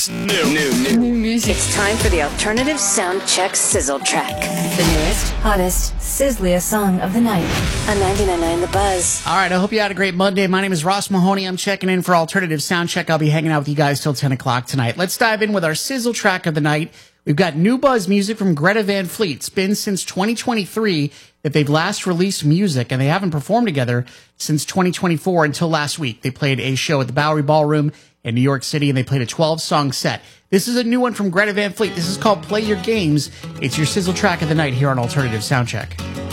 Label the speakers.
Speaker 1: New music.
Speaker 2: It's time for the Alternative Sound Check Sizzle Track.
Speaker 3: The newest, hottest, sizzliest song of the night.
Speaker 2: On 99.9 The Buzz.
Speaker 4: All right, I hope you had a great Monday. My name is Ross Mahoney. I'm checking in for Alternative Sound Check. I'll be hanging out with you guys till 10 o'clock tonight. Let's dive in with our Sizzle Track of the night. We've got new Buzz music from Greta Van Fleet. It's been since 2023 that they've last released music, and they haven't performed together since 2024 until last week. They played a show at the Bowery Ballroom in New York City, and they played a 12-song set. This is a new one from Greta Van Fleet. This is called Play Your Games. It's your Sizzle Track of the night here on Alternative Sound Check.